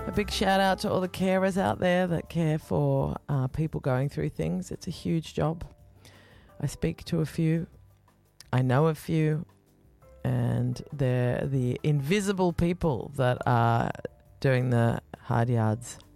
A big shout out to all the carers out there that care for people going through things. It's a huge job. I speak to a few. I know a few. And they're the invisible people that are doing the hard yards.